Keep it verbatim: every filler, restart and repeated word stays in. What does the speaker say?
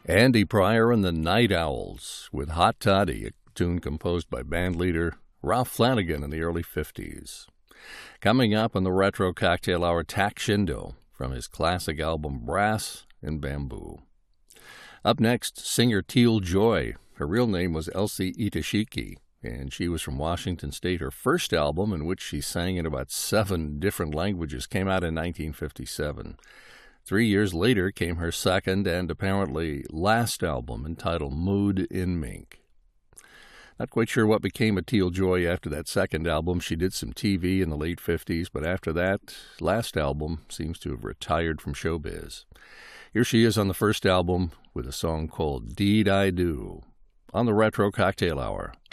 Andy Pryor and the Night Owls with Hot Toddy, a tune composed by bandleader Ralph Flanagan in the early fifties. Coming up on the Retro Cocktail Hour, Tak Shindo from his classic album Brass and Bamboo. Up next, singer Teal Joy. Her real name was Elsie Itashiki, and she was from Washington State. Her first album, in which she sang in about seven different languages, came out in nineteen fifty-seven. Three years later came her second and apparently last album, entitled Mood in Mink. Not quite sure what became of Teal Joy after that second album. She did some T V in the late fifties, but after that last album seems to have retired from showbiz. Here she is on the first album with a song called Deed I Do on the Retro Cocktail Hour